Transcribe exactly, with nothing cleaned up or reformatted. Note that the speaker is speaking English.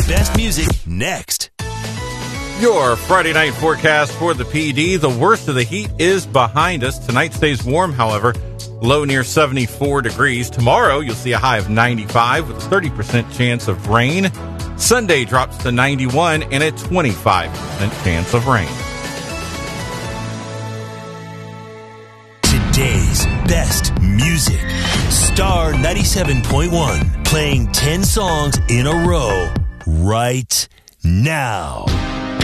best music next. Your Friday night forecast for the P D. The worst of the heat is behind us. Tonight stays warm, however. Low near seventy-four degrees. Tomorrow, you'll see a high of ninety-five with a thirty percent chance of rain. Sunday drops to ninety-one and a twenty-five percent chance of rain. Today's best music. Star ninety-seven point one. Playing ten songs in a row right now.